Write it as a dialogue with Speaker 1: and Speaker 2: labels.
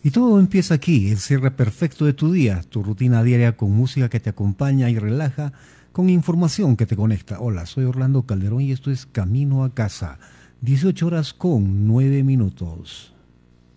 Speaker 1: Y todo empieza aquí, el cierre perfecto de tu día, tu rutina diaria con música que te acompaña y relaja, con información que te conecta. Hola, soy Orlando Calderón y esto es Camino a Casa, 18 horas con 9 minutos.